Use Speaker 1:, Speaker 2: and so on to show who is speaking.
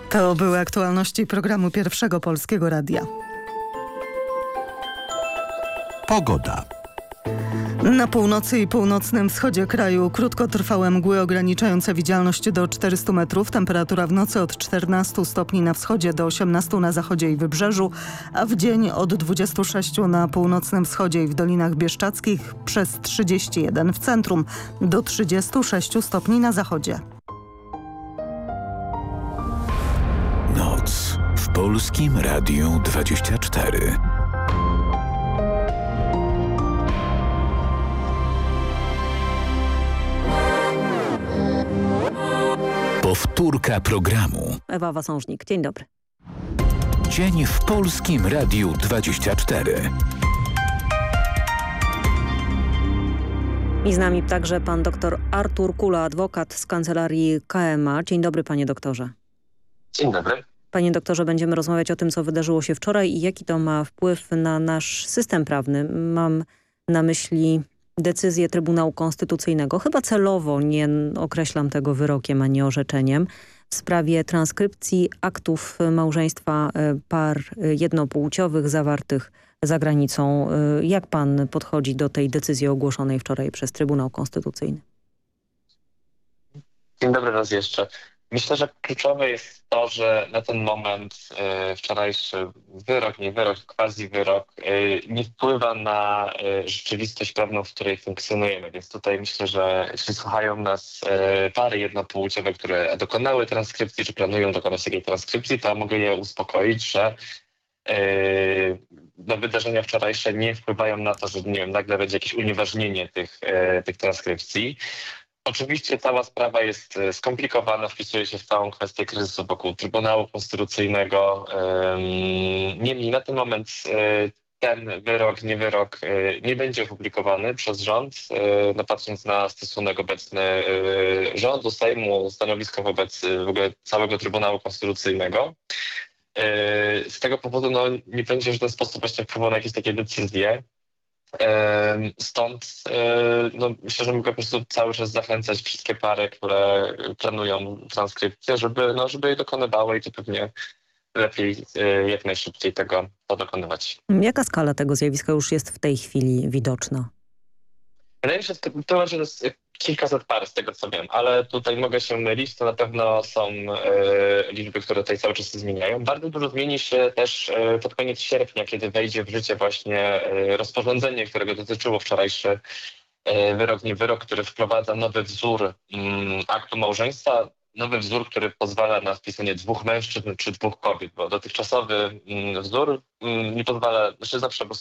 Speaker 1: To były aktualności programu Pierwszego Polskiego Radia.
Speaker 2: Pogoda.
Speaker 1: Na północy i północnym wschodzie kraju krótkotrwałe mgły ograniczające widzialność do 400 metrów. Temperatura w nocy od 14 stopni na wschodzie do 18 na zachodzie i wybrzeżu, a w dzień od 26 na północnym wschodzie i w Dolinach Bieszczadzkich przez 31 w centrum do 36 stopni na zachodzie.
Speaker 2: Noc w Polskim Radiu 24. Powtórka programu.
Speaker 3: Ewa Wasążnik, dzień dobry.
Speaker 2: Dzień w Polskim Radiu 24.
Speaker 3: I z nami także pan dr Artur Kula, adwokat z kancelarii KMA. Dzień dobry, panie doktorze.
Speaker 4: Dzień dobry.
Speaker 3: Panie doktorze, będziemy rozmawiać o tym, co wydarzyło się wczoraj i jaki to ma wpływ na nasz system prawny. Mam na myśli decyzję Trybunału Konstytucyjnego. Chyba celowo nie określam tego wyrokiem ani orzeczeniem. W sprawie transkrypcji aktów małżeństwa par jednopłciowych zawartych za granicą. Jak pan podchodzi do tej decyzji ogłoszonej wczoraj przez Trybunał Konstytucyjny?
Speaker 4: Dzień dobry raz jeszcze. Myślę, że kluczowe jest to, że na ten moment wczorajszy wyrok, nie wyrok, quasi-wyrok nie wpływa na rzeczywistość prawną, w której funkcjonujemy. Więc tutaj myślę, że jeśli słuchają nas pary jednopłciowe, które dokonały transkrypcji, czy planują dokonać takiej transkrypcji, to mogę je uspokoić, że wydarzenia wczorajsze nie wpływają na to, że nie wiem, nagle będzie jakieś unieważnienie tych transkrypcji. Oczywiście cała sprawa jest skomplikowana, wpisuje się w całą kwestię kryzysu wokół Trybunału Konstytucyjnego. Niemniej na ten moment ten wyrok, nie wyrok nie będzie opublikowany przez rząd, patrząc na stosunek obecny rządu, Sejmu, stanowisko wobec w ogóle całego Trybunału Konstytucyjnego. Z tego powodu nie będzie w żaden sposób właśnie wpływał na jakieś takie decyzje. Stąd myślę, że mogę po prostu cały czas zachęcać wszystkie pary, które planują transkrypcję, żeby jej dokonywały i to pewnie lepiej jak najszybciej to dokonywać.
Speaker 3: Jaka skala tego zjawiska już jest w tej chwili widoczna?
Speaker 4: Wydaje mi się, że to jest kilkaset par z tego co wiem, ale tutaj mogę się mylić, to na pewno są liczby, które tutaj cały czas się zmieniają. Bardzo dużo zmieni się też pod koniec sierpnia, kiedy wejdzie w życie właśnie rozporządzenie, którego dotyczyło wczorajszy wyrok, nie wyrok, który wprowadza nowy wzór aktu małżeństwa. Nowy wzór, który pozwala na wpisanie 2 mężczyzn czy 2 kobiet, bo dotychczasowy wzór nie pozwala, zawsze